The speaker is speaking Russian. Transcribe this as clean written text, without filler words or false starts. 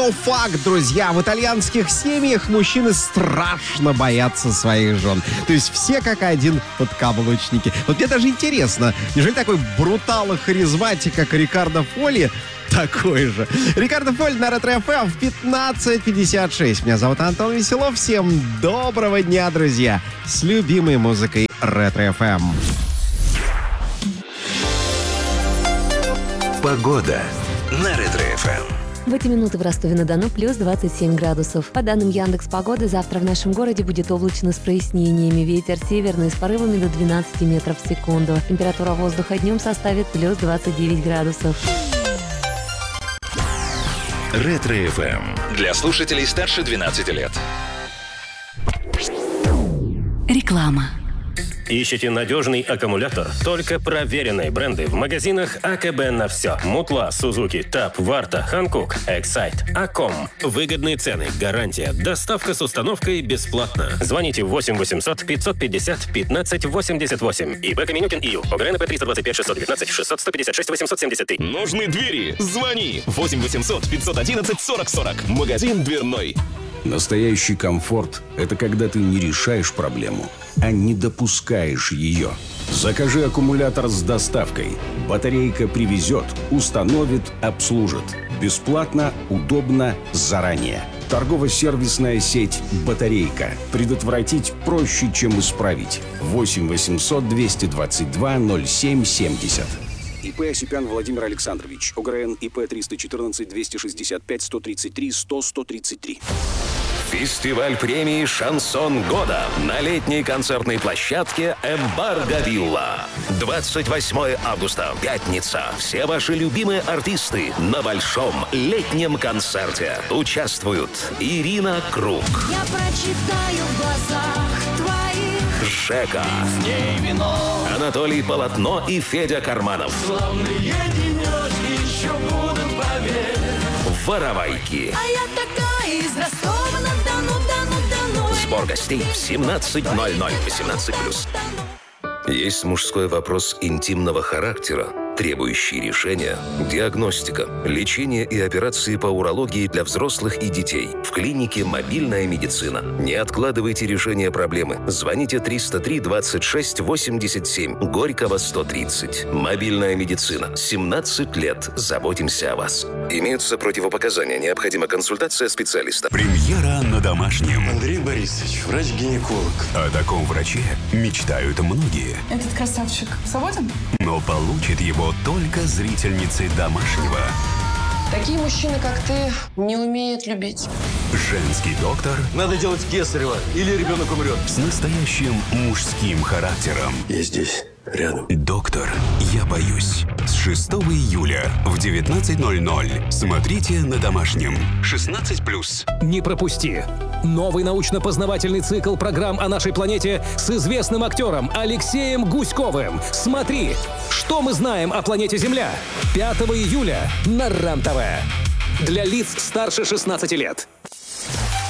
Но факт, друзья, в итальянских семьях мужчины страшно боятся своих жен. То есть все как один подкаблучники. Вот мне даже интересно, неужели такой брутал и харизматик, как Рикардо Фолли, такой же? Рикардо Фолли на Ретро-ФМ в 15:56. Меня зовут Антон Веселов. Всем доброго дня, друзья, с любимой музыкой Ретро-ФМ. Погода на Ретро-ФМ. В эти минуты в Ростове-на-Дону плюс 27 градусов. По данным Яндекс.Погоды, завтра в нашем городе будет облачно с прояснениями. Ветер северный с порывами до 12 метров в секунду. Температура воздуха днем составит плюс 29 градусов. Ретро-ФМ. Для слушателей старше 12 лет. Реклама. Ищите надежный аккумулятор? Только проверенные бренды в магазинах АКБ на все. Мутла, Сузуки, ТАП, Варта, Ханкук, Эксайт, Аком. Выгодные цены, гарантия, доставка с установкой бесплатно. Звоните 8 800 550 15 88. ИП Каменюкин ИЮ. ОГРН П 325 619 600 156 873. Нужны двери? Звони 8 800 511 40 40. Магазин дверной. Настоящий комфорт – это когда ты не решаешь проблему, а не допускаешь ее. Закажи аккумулятор с доставкой. Батарейка привезет, установит, обслужит. Бесплатно, удобно, заранее. Торгово-сервисная сеть «Батарейка». Предотвратить проще, чем исправить. 8 800 222 07 70. ИП Осипян Владимир Александрович. ОГРН ИП 314 265 133 100 133. Фестиваль премии «Шансон года» на летней концертной площадке «Эмбарго Вилла». 28 августа, пятница. Все ваши любимые артисты на большом летнем концерте. Участвуют Ирина Круг. Я прочитаю в глазах твоих. Жека. Анатолий Полотно и Федя Карманов. Славные денечки еще будут, поверь. Воровайки. А я такая из Ростова-на-Дону. Сбор гостей в 17:00. 18+. Есть мужской вопрос интимного характера, требующий решения, диагностика, лечение и операции по урологии для взрослых и детей. В клинике «Мобильная медицина». Не откладывайте решение проблемы. Звоните 303 26 87, Горького 130. «Мобильная медицина». 17 лет. Заботимся о вас. Имеются противопоказания. Необходима консультация специалиста. Премьера на домашнем. Андрей Борисович, врач-гинеколог. О таком враче мечтают многие. Этот красавчик свободен? Но получит его только зрительницы домашнего. Такие мужчины, как ты, не умеют любить. Женский доктор. Надо делать кесарево, или ребенок умрет. С настоящим мужским характером. Я здесь, рядом. Доктор, я боюсь. С 6 июля в 19:00. Смотрите на домашнем. 16+. Не пропусти. Новый научно-познавательный цикл программ о нашей планете с известным актером Алексеем Гуськовым. Смотри, что мы знаем о планете Земля. 5 июля на РЕН-ТВ. Для лиц старше 16 лет.